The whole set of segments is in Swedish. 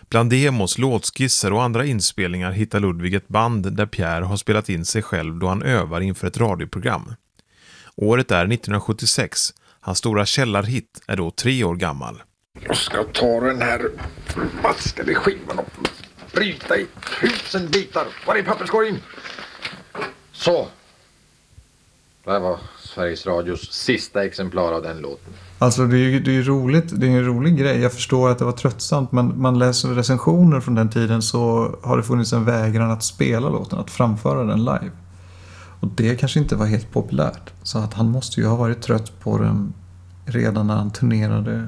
Bland demos, låtskisser och andra inspelningar hittar Ludvig ett band där Pierre har spelat in sig själv då han övar inför ett radioprogram. Året är 1976. Hans stora källarhit är då 3 år gammal. Jag ska ta den här maskade skivan och bryta i 1000 bitar. Var är papperskorgen? Så. Det här var Sveriges Radios sista exemplar av den låten. Alltså det är ju roligt, det är en rolig grej. Jag förstår att det var tröttsamt, men man läser recensioner från den tiden så har det funnits en vägran att spela låten, att framföra den live. Och det kanske inte var helt populärt. Så att han måste ju ha varit trött på den redan när han turnerade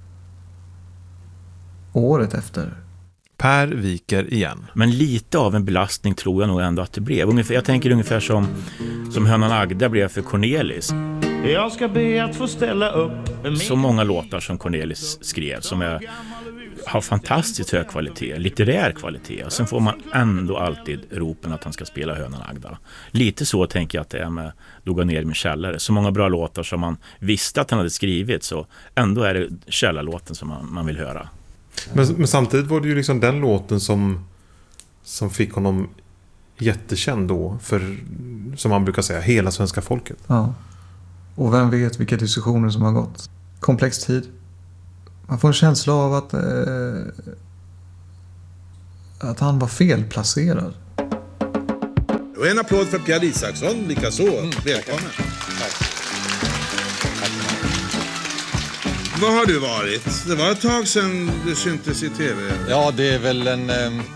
året efter. Per viker igen. Men lite av en belastning tror jag nog ändå att det blev. Jag tänker ungefär som Hönan Agda blev för Cornelis. Jag ska be att få ställa upp. Så många låtar som Cornelis skrev som har fantastiskt hög kvalitet, litterär kvalitet. Och sen får man ändå alltid ropen att han ska spela Hönan Agda. Lite så tänker jag att det är med Låga ner i min källare. Så många bra låtar som man visste att han hade skrivit, så ändå är det källarlåten som man vill höra. Men samtidigt var det ju liksom den låten som fick honom jättekänd då för, som man brukar säga, hela svenska folket. Ja. Och vem vet vilka diskussioner som har gått. Komplex tid. Man får en känsla av att han var felplacerad. Och en applåd för Pierre Isaksson, likaså. Välkommen. Vad har du varit? Det var ett tag sedan du syntes i tv. Ja, det är väl en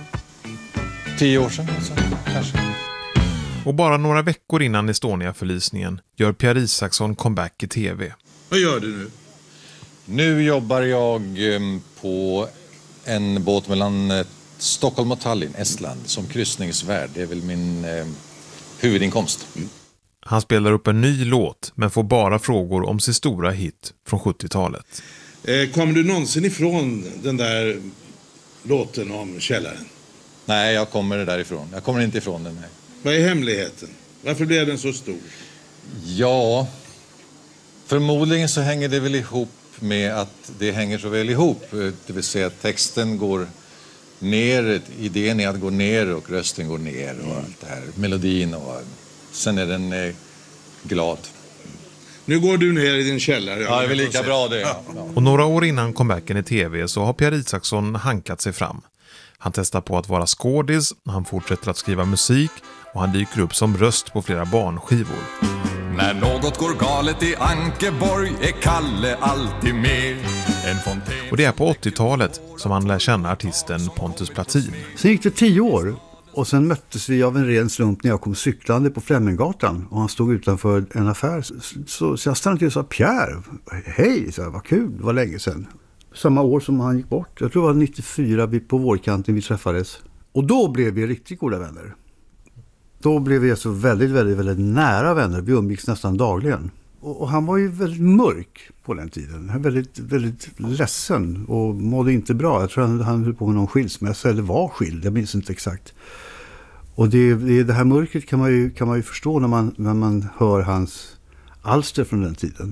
10 år sedan alltså, kanske. Och bara några veckor innan Estonia-förlisningen gör Pierre Isaksson comeback i tv. Vad gör du nu? Nu jobbar jag på en båt mellan Stockholm och Tallinn, Estland, som kryssningsvärd. Det är väl min huvudinkomst. Han spelar upp en ny låt men får bara frågor om sin stora hit från 70-talet. Kommer du någonsin ifrån den där låten om källaren? Nej, jag kommer därifrån. Jag kommer inte ifrån den. Nej. Vad är hemligheten? Varför blev den så stor? Ja, förmodligen så hänger det väl ihop med att det hänger så väl ihop. Det vill säga att texten går ner, idén är att gå ner och rösten går ner och allt det här. Melodin och sen är den glad. Nu går du ner i din källare. Ja, det är väl lika bra det. Ja. Och några år innan comebacken i tv så har Pierre Isaksson hankat sig fram. Han testar på att vara skådis, han fortsätter att skriva musik och han dyker upp som röst på flera barnskivor. När något går galet i Ankeborg är Kalle alltid med. Och det är på 80-talet som han lär känna artisten Pontus Platin. Sen gick det 10 år och sen möttes vi av en ren slump när jag kom cyklande på Fleminggatan och han stod utanför en affär. Så jag stannade till och sa: Pierre, hej, så här, vad kul, det var länge sedan. Samma år som han gick bort, jag tror det var 94 på vårkanten vi träffades. Och då blev vi riktigt goda vänner. Då blev vi så väldigt, väldigt, väldigt nära vänner. Vi umgicks nästan dagligen. Och han var ju väldigt mörk på den tiden. Han var väldigt, väldigt ledsen och mådde inte bra. Jag tror han höll på med någon skilsmässa eller var skild. Jag minns inte exakt. Och det här mörkret kan man ju förstå när man hör hans alster från den tiden.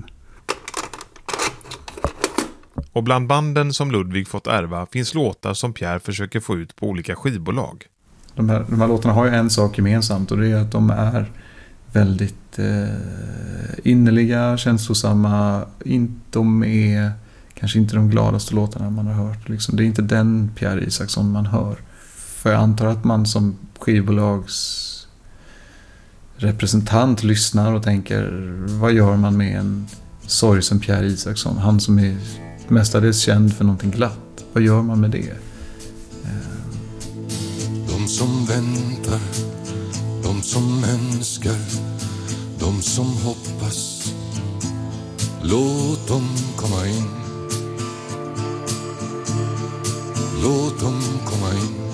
Och bland banden som Ludvig fått ärva finns låtar som Pierre försöker få ut på olika skivbolag. De här låtarna har ju en sak gemensamt och det är att de är väldigt innerliga, känslosamma. De är kanske inte de gladaste låtarna man har hört. Liksom, det är inte den Pierre Isaksson man hör. För jag antar att man som skivbolags representant lyssnar och tänker, vad gör man med en sorgsen Pierre Isaksson? Han som är mestadels känd för någonting glatt. Vad gör man med det? De som väntar, de som önskar, de som hoppas, låt dem komma in. Låt dem komma in.